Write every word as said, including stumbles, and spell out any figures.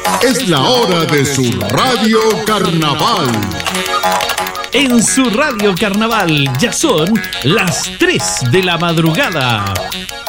Es la hora de su Radio Carnaval. En su Radio Carnaval ya son las tres de la madrugada.